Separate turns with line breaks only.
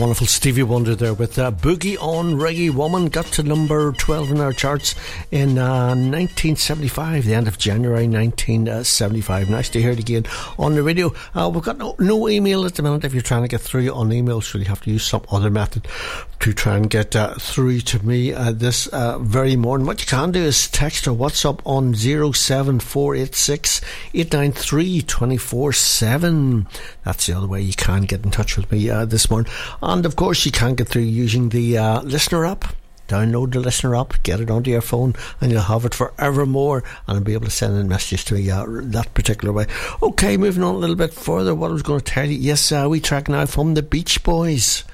Wonderful Stevie Wonder there with Boogie on Reggae Woman. Got to number 12 in our charts in 1975, the end of January 1975. Nice to hear it again on the radio. We've got no email at the minute. If you're trying to get through on email, so you have to use some other method to try and get through to me this very morning. What you can do is text or WhatsApp on 07486 893 247. That's the other way you can get in touch with me this morning. And of course you can get through using the Listener app. Download the Listener app, get it onto your phone, and you'll have it forevermore, and I'll be able to send in messages to you that particular way. Okay, moving on a little bit further, what I was going to tell you, yes, we track now from the Beach Boys.